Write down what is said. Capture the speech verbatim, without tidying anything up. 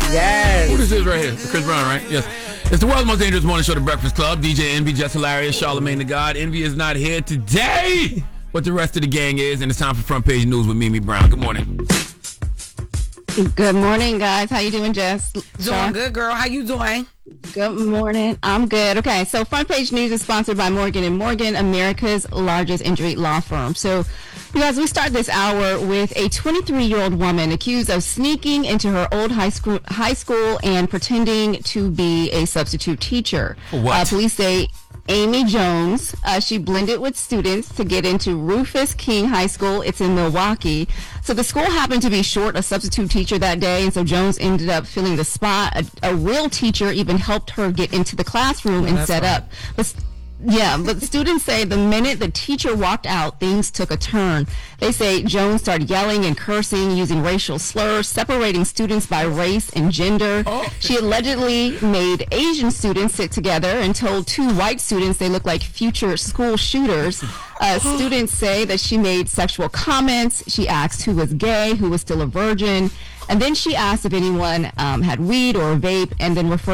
Yes. Who this is right here? Chris Brown, right? Yes. It's the world's most dangerous morning show, The Breakfast Club. D J Envy, Just Hilarious, Charlamagne the God. Envy is not here today, but the rest of the gang is, and it's time for Front Page News with Mimi Brown. Good morning. Good morning, guys. How you doing, Jess? Doing good, girl. How you doing? Good morning. I'm good. Okay, so Front Page News is sponsored by Morgan and Morgan, America's largest injury law firm. So, you guys, we start this hour with a twenty-three-year-old woman accused of sneaking into her old high school, high school and pretending to be a substitute teacher. What? Uh, police say Amy Jones, uh, she blended with students to get into Rufus King High School. It's in Milwaukee. So the school happened to be short a substitute teacher that day, and so Jones ended up filling the spot. A, a real teacher even helped her get into the classroom and set right. up. But, yeah, but students say the minute the teacher walked out, things took a turn. They say Jones started yelling and cursing, using racial slurs, separating students by race and gender. Oh. She allegedly made Asian students sit together and told two white students they look like future school shooters. Uh, students say that she made sexual comments. She asked who was gay, who was still a virgin. And then she asked if anyone um, had weed or a vape, and then referred